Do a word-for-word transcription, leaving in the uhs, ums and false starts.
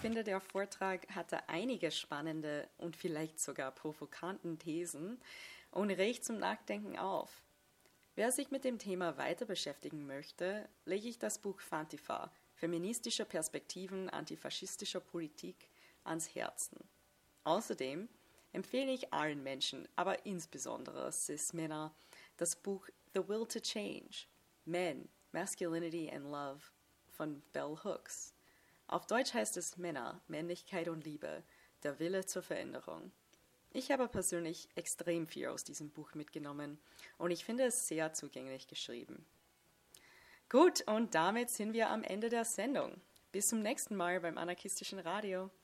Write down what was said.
finde, der Vortrag hatte einige spannende und vielleicht sogar provokanten Thesen und regt zum Nachdenken auf. Wer sich mit dem Thema weiter beschäftigen möchte, lege ich das Buch Fantifa, feministische Perspektiven antifaschistischer Politik, ans Herzen. Außerdem empfehle ich allen Menschen, aber insbesondere Cis-Männer, das Buch The Will to Change, Men, Masculinity and Love von Bell Hooks. Auf Deutsch heißt es Männer, Männlichkeit und Liebe, der Wille zur Veränderung. Ich habe persönlich extrem viel aus diesem Buch mitgenommen und ich finde es sehr zugänglich geschrieben. Gut, und damit sind wir am Ende der Sendung. Bis zum nächsten Mal beim Anarchistischen Radio.